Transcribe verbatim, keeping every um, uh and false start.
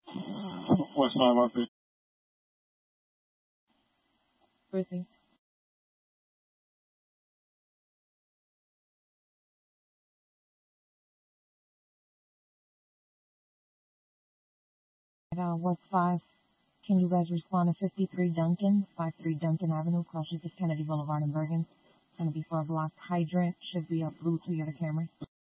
What's my birthday? Birthday. Uh, what's five? Can you guys respond to fifty-three Duncan, five three Duncan Avenue, Clochester, Kennedy Boulevard in Bergen? It's going to be for a blocked hydrant. Should be a blue Toyota Camry.